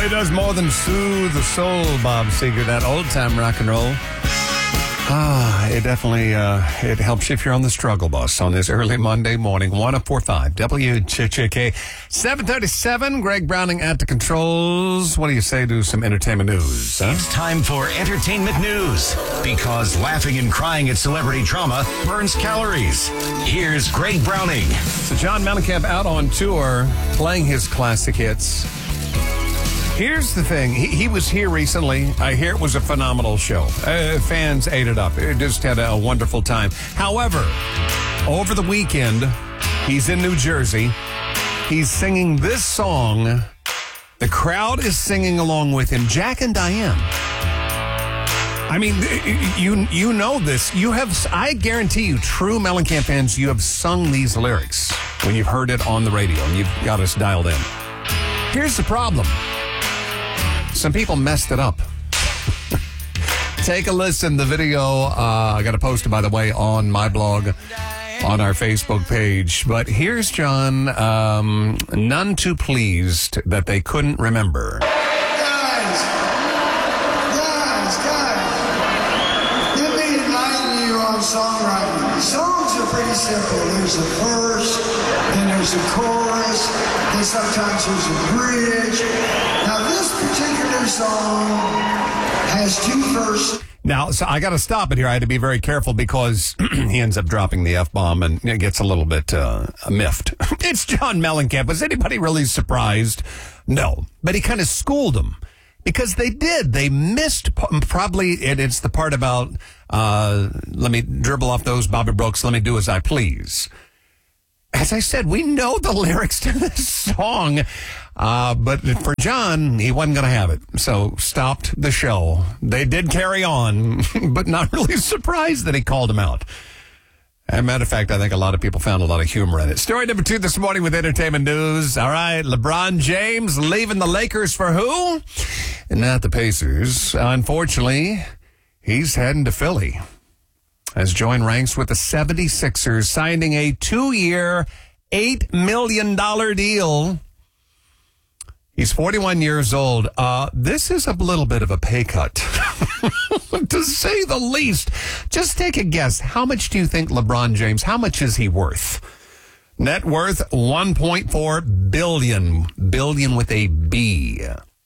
It does more than soothe the soul, Bob Seger, that old-time rock and roll. It definitely it helps if you're on the struggle bus on this early Monday morning. 104.5 WJJK 737. Greg Browning at the controls. What do you say to some entertainment news? Huh? It's time for entertainment news, because laughing and crying at celebrity drama burns calories. Here's Greg Browning. So John Mellencamp out on tour playing his classic hits. Here's the thing. He was here recently. I hear it was a phenomenal show. Fans ate it up. It just had a wonderful time. However, over the weekend, he's in New Jersey. He's singing this song. The crowd is singing along with him. Jack and Diane. I mean, you know this. You have, I guarantee you, true Mellencamp fans, you have sung these lyrics when you've heard it on the radio and you've got us dialed in. Here's the problem. Some people messed it up. Take a listen. The video, I got to post it, by the way, on my blog, on our Facebook page. But here's John, none too pleased that they couldn't remember. Guys, let me enlighten you on songwriting. Songs are pretty simple. There's a verse, then there's a chorus, then sometimes there's a bridge. Now, this particular song has two verses. Now, so I got to stop it here. I had to be very careful because he ends up dropping the F-bomb and it gets a little bit miffed. It's John Mellencamp. Was anybody really surprised? No. But he kind of schooled them because they did. They missed probably, and it's the part about, let me dribble off those Bobby Brooks, let me do as I please. As I said, we know the lyrics to this song, but for John, he wasn't going to have it, so stopped the show. They did carry on, but not really surprised that he called him out. As a matter of fact, I think a lot of people found a lot of humor in it. Story number 2 this morning with entertainment news. All right, LeBron James leaving the Lakers for who? Not the Pacers. Unfortunately, he's heading to Philly. Has joined ranks with the 76ers, signing a 2-year, $8 million deal. He's 41 years old. This is a little bit of a pay cut, to say the least. Just take a guess. How much do you think LeBron James, how much is he worth? Net worth, $1.4 billion. Billion with a B.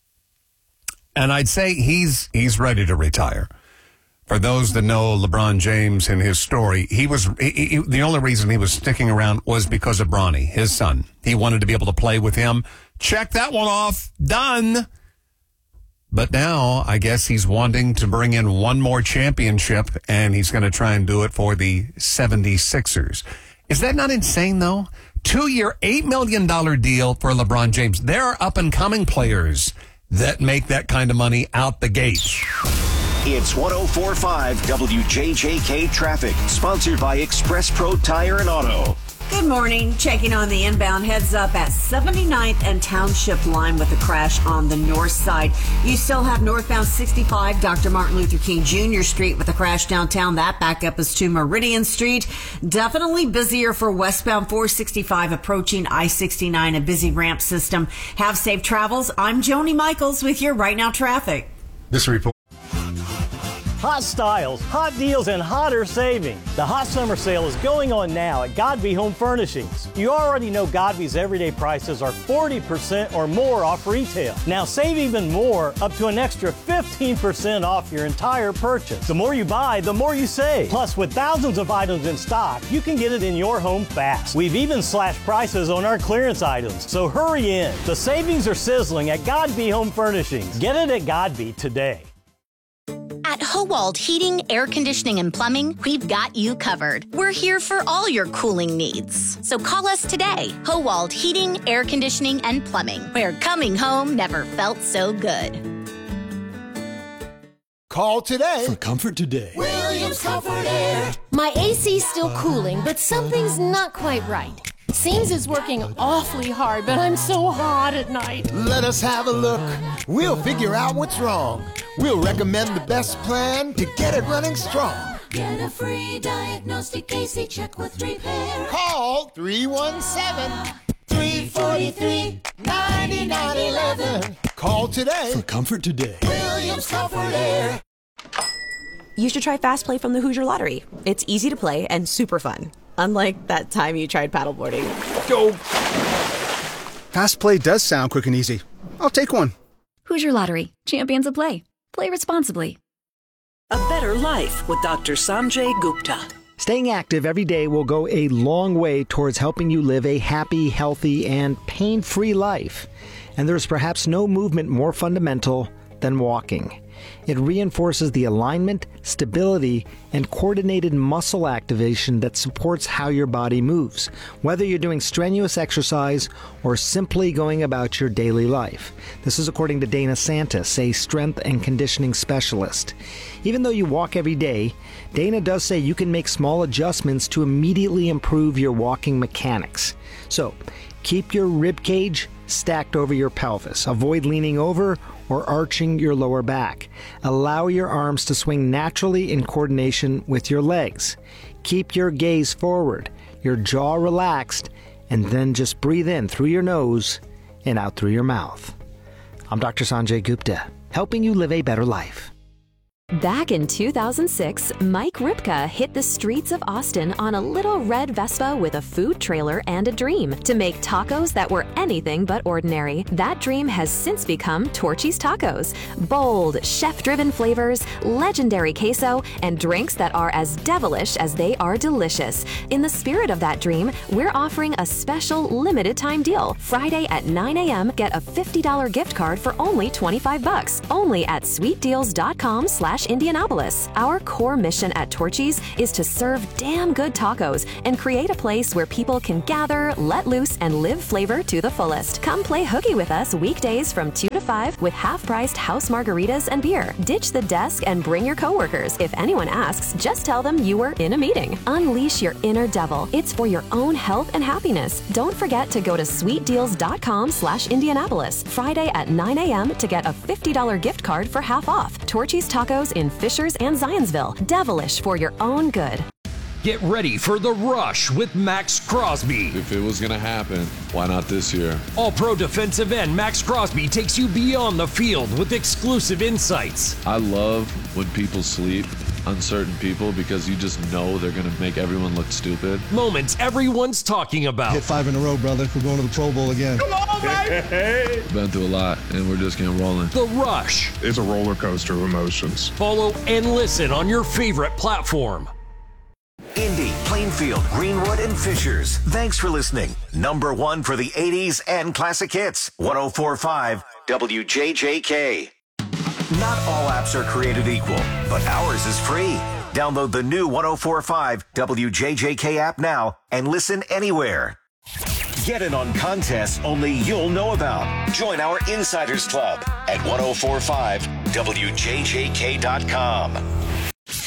And I'd say he's ready to retire. For those that know LeBron James and his story, the only reason he was sticking around was because of Bronny, his son. He wanted to be able to play with him. Check that one off. Done. But now I guess he's wanting to bring in one more championship, and he's going to try and do it for the 76ers. Is that not insane, though? 2-year, $8 million deal for LeBron James. There are up-and-coming players that make that kind of money out the gate. It's 104.5 WJJK Traffic, sponsored by Express Pro Tire and Auto. Good morning. Checking on the inbound heads up at 79th and Township line with a crash on the north side. You still have northbound 65 Dr. Martin Luther King Jr. Street with a crash downtown. That backup is to Meridian Street. Definitely busier for westbound 465 approaching I-69, a busy ramp system. Have safe travels. I'm Joni Michaels with your Right Now traffic. This report. Hot styles, hot deals, and hotter savings. The hot summer sale is going on now at Godby Home Furnishings. You already know Godby's everyday prices are 40% or more off retail. Now save even more, up to an extra 15% off your entire purchase. The more you buy, the more you save. Plus, with thousands of items in stock, you can get it in your home fast. We've even slashed prices on our clearance items, so hurry in. The savings are sizzling at Godby Home Furnishings. Get it at Godby today. At Howald Heating, Air Conditioning, and Plumbing, we've got you covered. We're here for all your cooling needs. So call us today. Howald Heating, Air Conditioning, and Plumbing, where coming home never felt so good. Call today for comfort today. Williams Comfort Air. My AC's still cooling, but something's not quite right. Seems it's working awfully hard, but I'm so hot at night. Let us have a look. We'll figure out what's wrong. We'll recommend the best plan to get it running strong. Get a free diagnostic AC check with repair. Call 317-343-9911. Call today. For comfort today. Williams Comfort Air. You should try Fast Play from the Hoosier Lottery. It's easy to play and super fun. Unlike that time you tried paddleboarding. Go! Fast Play does sound quick and easy. I'll take one. Hoosier Lottery. Champions of play. Play responsibly. A better life with Dr. Sanjay Gupta. Staying active every day will go a long way towards helping you live a happy, healthy, and pain-free life. And there's perhaps no movement more fundamental than walking. It reinforces the alignment, stability, and coordinated muscle activation that supports how your body moves, whether you're doing strenuous exercise or simply going about your daily life. This is according to Dana Santis, a strength and conditioning specialist. Even though you walk every day, Dana does say you can make small adjustments to immediately improve your walking mechanics. So, keep your rib cage stacked over your pelvis. Avoid leaning over or arching your lower back. Allow your arms to swing naturally in coordination with your legs. Keep your gaze forward, your jaw relaxed, and then just breathe in through your nose and out through your mouth. I'm Dr. Sanjay Gupta, helping you live a better life. Back in 2006, Mike Ripka hit the streets of Austin on a little red Vespa with a food trailer and a dream to make tacos that were anything but ordinary. That dream has since become Torchy's Tacos. Bold, chef-driven flavors, legendary queso, and drinks that are as devilish as they are delicious. In the spirit of that dream, we're offering a special limited-time deal. Friday at 9 a.m., get a $50 gift card for only $25. Only at sweetdeals.com/Indianapolis. Our core mission at Torchy's is to serve damn good tacos and create a place where people can gather, let loose, and live flavor to the fullest. Come play hooky with us weekdays from 2 to 5 with half-priced house margaritas and beer. Ditch the desk and bring your coworkers. If anyone asks, just tell them you were in a meeting. Unleash your inner devil. It's for your own health and happiness. Don't forget to go to sweetdeals.com/Indianapolis Friday at 9 a.m. to get a $50 gift card for half off. Torchy's Tacos in Fishers and Zionsville. Devilish for your own good. Get ready for The Rush with Max Crosby. If it was going to happen, why not this year? All-Pro defensive end Max Crosby takes you beyond the field with exclusive insights. I love when people sleep on certain people because you just know they're going to make everyone look stupid. Moments everyone's talking about. Hit 5 in a row, brother. We're going to the Pro Bowl again. Come on, baby! Been through a lot, and we're just getting rolling. The Rush. It's a roller coaster of emotions. Follow and listen on your favorite platform. Indy, Plainfield, Greenwood, and Fishers. Thanks for listening. Number one for the 80s and classic hits. 104.5 WJJK. Not all apps are created equal, but ours is free. Download the new 104.5 WJJK app now and listen anywhere. Get in on contests only you'll know about. Join our Insiders Club at 1045WJJK.com.